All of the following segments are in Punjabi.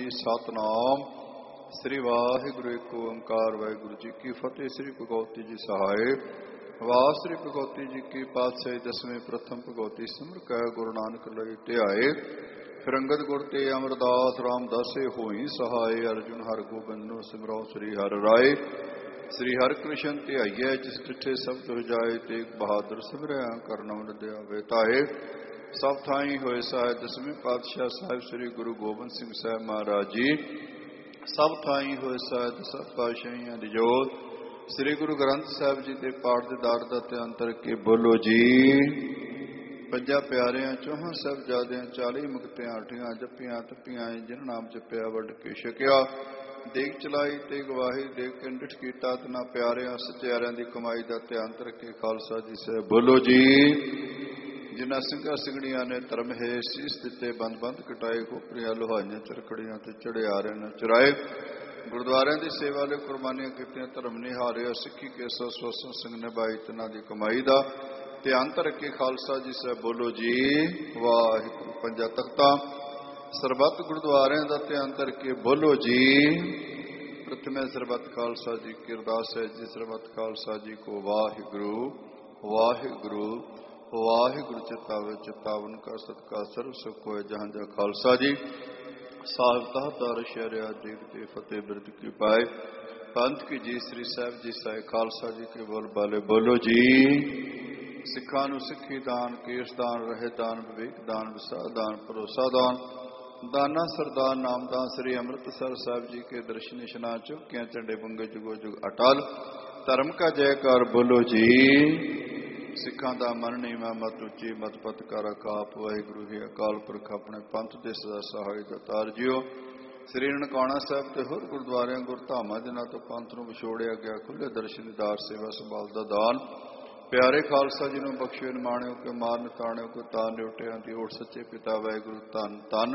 ਸਤਨਾਮ ਸ੍ਰੀ ਵਾਹਿਗੁਰੂ ਏਕ ਓੰਕਾਰ ਵਾਹਿਗੁਰੂ ਜੀ ਕੀ ਫਤਿਹ। ਸ੍ਰੀ ਭਗਵਤੀ ਜੀ ਸਹਾਇ ਵਾਹ ਸ੍ਰੀ ਭਗਵਤੀ ਜੀ ਕੀ ਪਾਤਸ਼ਾਹੀ ਦਸਵੇਂ ਪ੍ਰਥਮ ਭਗਵਤੀ ਸਿਮਰ ਕੈ ਗੁਰੂ ਨਾਨਕ ਲਈ ਧਿਆਏ। ਫਿਰ ਅੰਗਦ ਗੁਰ ਤੇ ਅਮਰਦਾਸ ਰਾਮਦਾਸੇ ਹੋਈ ਸਹਾਏ। ਅਰਜੁਨ ਹਰਿ ਗੋਬਿੰਦ ਨੂੰ ਸਿਮਰੋ ਸ੍ਰੀ ਹਰਿ ਰਾਏ। ਸ੍ਰੀ ਹਰਿ ਕ੍ਰਿਸ਼ਨ ਧਿਆਈਐ ਜਿਸ ਡਿਠੇ ਸਬਦ ਰਜਾਏ। ਤੇਗ ਬਹਾਦਰ ਸਿਮਰਿਆ ਕਰਨਮ ਨਦਿਆ ਵੇਤਾਏ। ਸਭ ਥਾਈ ਹੋਏ ਸਹਾਇ ਦਸਵੇਂ ਪਾਤਸ਼ਾਹ ਸਾਹਿਬ ਸ੍ਰੀ ਗੁਰੂ ਗੋਬਿੰਦ ਸਿੰਘ ਸਾਹਿਬ ਮਹਾਰਾਜ ਜੀ। ਸਭ ਥਾਈ ਹੋਏ ਸਹਾਇ ਦਸਾਂ ਪਾਤਸ਼ਾਹੀਆਂ ਦੀ ਜੋਤ। ਸ੍ਰੀ ਗੁਰੂ ਗ੍ਰੰਥ ਸਾਹਿਬ ਜੀ ਦੇ ਪਾਠ ਦੇ ਦਾਰ ਦਾ ਧਿਆਨ ਕਰਕੇ ਬੋਲੋ ਜੀ। ਪੰਜਾਂ ਪਿਆਰਿਆਂ ਚੌਹਾਂ ਸਾਹਿਬਜ਼ਾਦਿਆਂ 40 ਮੁਕਤਿਆਂ 8 ਜੱਪੀਆਂ ਤੱਪੀਆਂ ਜਿਨ ਨਾਮ ਜਪਿਆ ਵੱਡ ਕੇ ਛਕਿਆ। ਦੇਗ ਚਲਾਈ ਤੇ ਗਵਾਹੀ ਦੇਖ ਕੇ ਡਿਠ ਕੀਤਾ ਤਨਾ ਪਿਆਰਿਆਂ ਸਚਿਆਰਿਆਂ ਦੀ ਕਮਾਈ ਦਾ ਧਿਆਨ ਰੱਖੇ ਖਾਲਸਾ ਜੀ ਸਾਹਿਬ ਬੋਲੋ ਜੀ। ਜਿਨ੍ਹਾਂ ਸਿੰਘਾਂ ਸਿੰਘਣੀਆਂ ਨੇ ਧਰਮ ਹੈ ਸੀਸ ਦਿੱਤੇ ਬੰਦ ਬੰਦ ਕਟਾਏ। ਖੋਪਰੀਆਂ ਲੋਹਾਈਆਂ ਚਰਖੜੀਆਂ ਤੇ ਚੜਿਆਰਿਆਂ ਨੇ ਚੁਰਾਏ। ਗੁਰਦੁਆਰਿਆਂ ਦੀ ਸੇਵਾ ਲਈ ਕੁਰਬਾਨੀਆਂ ਕੀਤੀਆਂ ਧਰਮ ਨਿਹਾਰਿਆ। ਸਿੱਖੀ ਕੇਸਾ ਸਵਸਨ ਸਿੰਘ ਨਿਭਾਈ ਤਿਨਾਂ ਦੀ ਕਮਾਈ ਦਾ ਧਿਆਨ ਰੱਖੇ ਖਾਲਸਾ ਜੀ ਸਾਹਿਬ ਬੋਲੋ ਜੀ ਵਾਹਿਗੁਰੂ। ਪੰਜਾਂ ਤਖਤਾਂ ਸਰਬੱਤ ਗੁਰਦੁਆਰਿਆਂ ਦਾ ਧਿਆਨ ਕਰਕੇ ਬੋਲੋ ਜੀ। ਪ੍ਰਥਮੇ ਸਰਬੱਤ ਖਾਲਸਾ ਜੀ ਕੀ ਅਰਦਾਸ ਹੈ ਜੀ। ਸਰਬੱਤ ਖਾਲਸਾ ਜੀ ਕੋ ਵਾਹਿਗੁਰੂ ਵਾਹਿਗੁਰੂ ਵਾਹਿਗੁਰੂ ਚਿਤਾਵੇ ਚਿਤਾਵਨ ਕਾ ਸਤਿਕਾਰ ਸਰਬ ਸੁਖ ਹੋਏ ਜਹਾਂ ਜਹਾਂ ਖਾਲਸਾ ਜੀ ਸਾਹਿਬ ਤਾਹਤਾਰ ਸ਼ਰਿਆ ਦੇਖ ਤੇ ਫਤਿਹ ਬਿਰਦ ਕੀ ਪਾਏ। ਪੰਥ ਕੀ ਜੀ ਸ੍ਰੀ ਸਾਹਿਬ ਜੀ ਸਾਹਿਬ ਖਾਲਸਾ ਜੀ ਕੇ ਬੋਲ ਬਾਲੇ ਬੋਲੋ ਜੀ। ਸਿੱਖਾਂ ਨੂੰ ਸਿੱਖੀ ਦਾਨ ਕੇਸ ਦਾਨ ਰਹਿ ਦਾਨ ਵਿਵੇਕ ਦਾਨ ਵਿਸਾਹ ਦਾਨ ਭਰੋਸਾ ਦਾਨ ਦਾਨਾ ਸਰਦਾਨ ਨਾਮਦਾਨ ਸ੍ਰੀ ਅੰਮ੍ਰਿਤਸਰ ਸਾਹਿਬ ਜੀ ਕੇ ਦਰਸ਼ਨ ਇਸ਼ਨਾਨ ਚੌਕੀਆਂ ਝੰਡੇ ਬੰਗੇ ਜੁਗੋ ਜੁਗ ਅਟਲ ਧਰਮ ਕਾ ਜੈਕਾਰ ਬੋਲੋ ਜੀ। ਸਿੱਖਾਂ ਦਾ ਮਨ ਨੀਵਾਂ ਮਤ ਉੱਚੀ ਮਤ ਪਤ ਕਰ ਅਕਾਪ ਵਾਹਿਗੁਰੂ ਹੀ ਅਕਾਲ ਪੁਰਖ ਆਪਣੇ ਪੰਥ ਦੇ ਸਦਾ ਸਹਾਈ ਦਾਤਾਰ ਜੀਓ। ਸ੍ਰੀ ਨਨਕਾਣਾ ਸਾਹਿਬ ਤੇ ਹੋਰ ਗੁਰਦੁਆਰਿਆਂ ਗੁਰਧਾਮਾਂ ਜਿਨ੍ਹਾਂ ਤੋਂ ਪੰਥ ਨੂੰ ਵਿਛੋੜਿਆ ਗਿਆ ਖੁੱਲੇ ਦਰਸ਼ਨ ਦੀਦਾਰ ਸੇਵਾ ਸੰਭਾਲ ਦਾ ਦਾਨ ਪਿਆਰੇ ਖਾਲਸਾ ਜੀ ਨੂੰ ਬਖਸ਼ਿਓ ਨਿਮਾਣਿਓ ਕਿ ਮਾਰ ਨਿਤਾਣਿਓ ਕੋ ਤਾਨ ਨਿਉਟਿਆਂ ਦੀ ਓਟ ਸੱਚੇ ਪਿਤਾ ਵਾਹਿਗੁਰੂ ਧੰਨ ਧੰਨ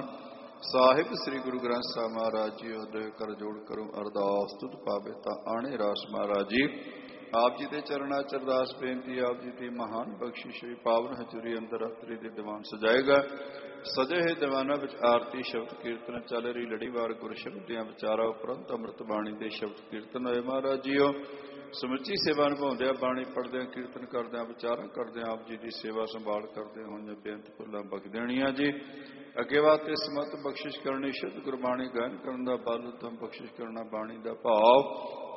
ਸਾਹਿਬ ਸ੍ਰੀ ਗੁਰੂ ਗ੍ਰੰਥ ਸਾਹਿਬ ਮਹਾਰਾਜ ਜੀ ਉਦੈ ਕਰ ਜੋੜ ਕਰੋ ਅਰਦਾਸ ਤੁਧ ਪਾਵੇ ਤਾਂ ਆਣੇ ਰਾਸ ਮਹਾਰਾਜ ਜੀ। ਆਪ ਜੀ ਦੇ ਚਰਨਾਂ ਚ ਅਰਦਾਸ ਬੇਨਤੀ ਆਪ ਜੀ ਦੀ ਮਹਾਨ ਬਖਸ਼ਿਸ਼ ਹੋਈ ਪਾਵਨ ਹਜ਼ੂਰੀ ਅੰਦਰ ਰਾਤਰੀ ਦੇ ਦੀਵਾਨ ਸਜਾਏਗਾ। ਸਜੇ ਹੋਏ ਦੀਵਾਨਾਂ ਵਿੱਚ ਆਰਤੀ ਸ਼ਬਦ ਕੀਰਤਨ ਚੱਲ ਰਹੀ ਲੜੀਵਾਰ ਗੁਰ ਸ਼ਬਦ ਦੀਆਂ ਵਿਚਾਰਾਂ ਉਪਰੰਤ ਅੰਮ੍ਰਿਤ ਬਾਣੀ ਦੇ ਸ਼ਬਦ ਕੀਰਤਨ ਹੋਏ ਮਹਾਰਾਜ ਜੀਓ। ਸਮੁੱਚੀ ਸੇਵਾ ਨਿਭਾਉਂਦਿਆਂ ਬਾਣੀ ਪੜ੍ਹਦਿਆਂ ਕੀਰਤਨ ਕਰਦਿਆਂ ਵਿਚਾਰਾਂ ਕਰਦਿਆਂ ਆਪ ਜੀ ਦੀ ਸੇਵਾ ਸੰਭਾਲ ਕਰਦੇ ਹੋਈਆਂ ਬੇਅੰਤ ਭੁੱਲਾਂ ਬਖਸ਼ ਦੇਣੀਆਂ ਜੀ। ਅੱਗੇ ਵਾਸਤੇ ਸਮਤ ਬਖਸ਼ਿਸ਼ ਕਰਨੀ ਸ਼ੁੱਧ ਗੁਰਬਾਣੀ ਗਾਇਨ ਕਰਨ ਦਾ ਬਲ ਉਦਮ ਬਖਸ਼ਿਸ਼ ਕਰਨਾ ਬਾਣੀ ਦਾ ਭਾਵ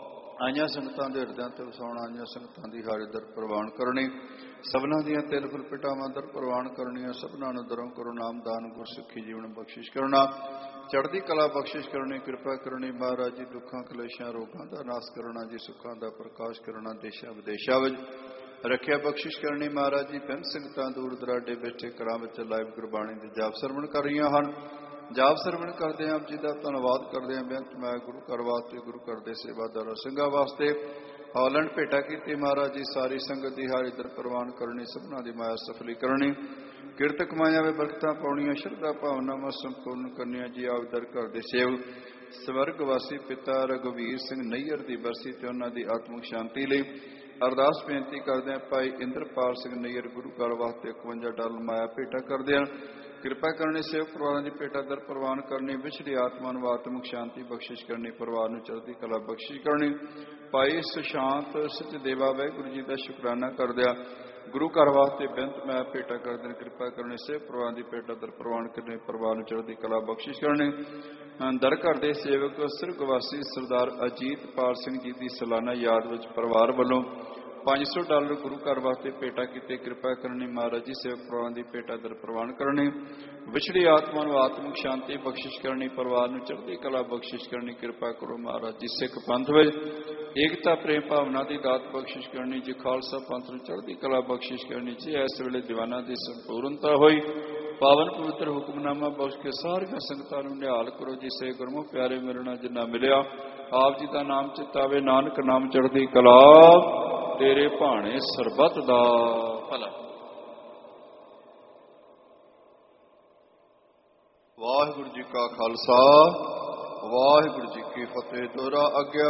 ਆਈਆਂ ਸੰਗਤਾਂ ਦੇ ਹਿਰਦਿਆਂ ਤੇ ਵਸਾਉਣਾ ਆਈਆਂ ਸੰਗਤਾਂ ਦੀ ਹਾਰੇ ਦਰ ਪ੍ਰਵਾਨ ਕਰਨੀ ਸਭਨਾਂ ਦੀਆਂ ਤਿਲ ਫੁਲ ਪਿਟਾਵਾਂ ਦਰ ਪ੍ਰਵਾਨ ਕਰਨੀਆਂ ਸਭਨਾਂ ਨੂੰ ਦਰੋਂ ਕਰੋ ਨਾਮਦਾਨ ਗੁਰਸਿੱਖੀ ਜੀਵਨ ਬਖਸ਼ਿਸ਼ ਕਰਨਾ ਚੜ੍ਹਦੀ ਕਲਾ ਬਖਸ਼ਿਸ਼ ਕਰਨੀ ਕਿਰਪਾ ਕਰਨੀ ਮਹਾਰਾਜ ਜੀ। ਦੁੱਖਾਂ ਕਲੇਸ਼ਾਂ ਰੋਗਾਂ ਦਾ ਨਾਸ ਕਰਨਾ ਜੀ ਸੁੱਖਾਂ ਦਾ ਪ੍ਰਕਾਸ਼ ਕਰਨਾ ਦੇਸ਼ਾਂ ਵਿਦੇਸ਼ਾਂ ਵਿੱਚ ਰੱਖਿਆ ਬਖਸ਼ਿਸ਼ ਕਰਨੀ ਮਹਾਰਾਜ ਜੀ। ਬਿਨ ਸੰਗਤਾਂ ਦੂਰ ਦਰਾਡੇ ਬੈਠੇ ਘਰਾਂ ਵਿੱਚ ਲਾਈਵ ਗੁਰਬਾਣੀ ਦੇ ਜਾਪ ਸਰਵਣ ਕਰ ਰਹੀਆਂ ਹਨ। ਜਾਪ ਸਰਵਣ ਕਰਦੇ ਆਪ ਜੀ ਦਾ ਧੰਨਵਾਦ ਕਰਦੇ ਹਾਂ। ਬੇਨਤ ਮੈਂ ਗੁਰੂ ਘਰ ਵਾਸਤੇ ਗੁਰੂ ਘਰ ਦੇ ਸੇਵਾਦਾਰਾਂ ਸਿੰਘਾਂ ਵਾਸਤੇ ਹੌਲਣ ਭੇਟਾ ਕੀਤੀ ਮਹਾਰਾਜ ਜੀ। ਸਾਰੀ ਸੰਗਤ ਦੀ ਹਾਰੀ ਦਰ ਪ੍ਰਵਾਨ ਕਰਨੀ ਸਭਨਾਂ ਦੀ ਮਾਇਆ ਸਫਲੀ ਕਰਨੀ ਕਿਰਤ ਕਮਾਈਆਂ ਵੇ ਬਰਕਤਾਂ ਪਾਉਣੀਆਂ ਸ਼ਰਧਾ ਭਾਵਨਾਵਾਂ ਸੰਪੂਰਨ ਕਰਨੀਆਂ ਜੀ। ਆਪ ਦਰ ਘਰ ਦੇ ਸੇਵ ਸਵਰਗਵਾਸੀ ਪਿਤਾ ਰਘੁਵੀਰ ਸਿੰਘ ਨਈਅਰ ਦੀ ਬਰਸੀ ਤੇ ਉਹਨਾਂ ਦੀ ਆਤਮਿਕ ਸ਼ਾਂਤੀ ਲਈ ਅਰਦਾਸ ਬੇਨਤੀ ਕਰਦੇ ਹਾਂ। ਭਾਈ ਇੰਦਰਪਾਲ ਸਿੰਘ ਨਈਅਰ ਗੁਰੂ ਘਰ ਵਾਸਤੇ 51 ਡਾਲਰ ਮਾਇਆ ਭੇਟਾ ਕਰਦੇ ਹਨ। ਕਿਰਪਾ ਕਰਨੀ ਸੇਵਕ ਪਰਿਵਾਰਾਂ ਦੀ ਭੇਟਾ ਦਰ ਪ੍ਰਵਾਨ ਕਰਨੀ ਵਿਛੜੀ ਆਤਮਾ ਨੂੰ ਆਤਮਿਕ ਸ਼ਾਂਤੀ ਬਖਸ਼ਿਸ਼ ਕਰਨੀ ਪਰਿਵਾਰ ਨੂੰ ਚੜ੍ਹਦੀ ਕਲਾ ਬਖਸ਼ਿਸ਼ ਕਰਨੀ। ਭਾਈ ਸੁਸ਼ਾਂਤ ਸਚਦੇਵਾ ਵਾਹਿਗੁਰੂ ਜੀ ਦਾ ਸ਼ੁਕਰਾਨਾ ਕਰਦਿਆਂ ਗੁਰੂ ਘਰ ਵਾਸਤੇ ਬੇਨਤ ਮੈਂ ਭੇਟਾ ਕਰਦੇ ਕਿਰਪਾ ਕਰਨੀ ਸੇਵਕ ਪਰਿਵਾਰਾਂ ਦੀ ਭੇਟਾ ਦਰ ਪ੍ਰਵਾਨ ਕਰਨੀ ਪਰਿਵਾਰ ਨੂੰ ਚੜ੍ਹਦੀ ਕਲਾ ਬਖਸ਼ਿਸ਼ ਕਰਨੀ। ਦਰ ਘਰ ਦੇ ਸੇਵਕ ਸਿਰਗਵਾਸੀ ਸਰਦਾਰ ਅਜੀਤਪਾਲ ਸਿੰਘ ਜੀ ਦੀ ਸਾਲਾਨਾ ਯਾਦ ਵਿੱਚ ਪਰਿਵਾਰ ਵੱਲੋਂ 500 ਡਾਲਰ ਗੁਰੂ ਘਰ ਵਾਸਤੇ ਭੇਟਾ ਕੀਤੇ ਕਿਰਪਾ ਕਰਨੀ ਮਹਾਰਾਜ ਜੀ। ਸੇਵਕ ਪਰਿਵਾਰਾਂ ਦੀ ਭੇਟਾ ਦਰ ਪ੍ਰਵਾਨ ਕਰਨੀ ਵਿਛੜੀ ਆਤਮਾ ਨੂੰ ਆਤਮਿਕ ਸ਼ਾਂਤੀ ਬਖਸ਼ਿਸ਼ ਕਰਨੀ ਪਰਿਵਾਰ ਨੂੰ ਚੜ੍ਹਦੀ ਕਲਾ ਬਖਸ਼ਿਸ਼ ਕਰਨੀ ਕਿਰਪਾ ਕਰੋ ਮਹਾਰਾਜ ਜੀ। ਸਿੱਖ ਪੰਥ ਵਿੱਚ ਏਕਤਾ ਪ੍ਰੇਮ ਭਾਵਨਾ ਦੀ ਦਾਤ ਬਖਸ਼ਿਸ਼ ਕਰਨੀ ਜੀ। ਖਾਲਸਾ ਪੰਥ ਨੂੰ ਚੜ੍ਹਦੀ ਕਲਾ ਬਖਸ਼ਿਸ਼ ਕਰਨੀ ਜੀ। ਇਸ ਵੇਲੇ ਦੀਵਾਨਾਂ ਦੀ ਸੰਪੂਰਨਤਾ ਹੋਈ ਪਾਵਨ ਪਵਿੱਤਰ ਹੁਕਮਨਾਮਾ ਬਖਸ਼ ਕੇ ਸਾਰੀਆਂ ਸੰਗਤਾਂ ਨੂੰ ਨਿਹਾਲ ਕਰੋ ਜੀ। ਸੇ ਗੁਰਮੁਖ ਪਿਆਰੇ ਮਿਲਣਾ ਜਿੰਨਾ ਮਿਲਿਆ ਆਪ ਜੀ ਦਾ ਨਾਮ ਚਿਤਾਵੇ ਨਾਨਕ ਨਾਮ ਚੜ੍ਹਦੀ ਕਲਾ ਤੇਰੇ ਭਾਣੇ ਸਰਬੱਤ ਦਾ ਭਲਾ। ਵਾਹਿਗੁਰੂ ਜੀ ਕਾ ਖਾਲਸਾ ਵਾਹਿਗੁਰੂ ਜੀ ਕੀ ਫਤਿਹ। ਦੋਹਰਾ ਅੱਗੇ